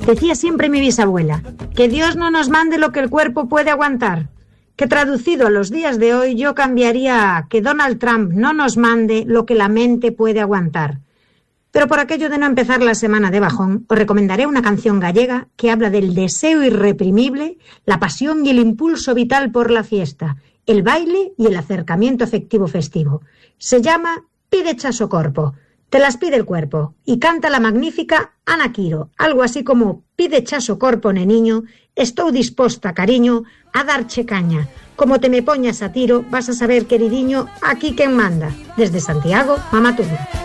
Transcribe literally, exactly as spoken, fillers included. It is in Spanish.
Decía siempre mi bisabuela, que Dios no nos mande lo que el cuerpo puede aguantar. Que traducido a los días de hoy yo cambiaría a que Donald Trump no nos mande lo que la mente puede aguantar. Pero por aquello de no empezar la semana de bajón, os recomendaré una canción gallega que habla del deseo irreprimible, la pasión y el impulso vital por la fiesta, el baile y el acercamiento afectivo festivo. Se llama Pide Chaso Corpo. Te las pide el cuerpo y canta la magnífica Ana Quiro, algo así como pide chaso corpo, neniño, estou disposta, cariño, a darche caña. Como te me poñas a tiro, vas a saber, queridiño, aquí quen manda. Desde Santiago, Mamá Turbo.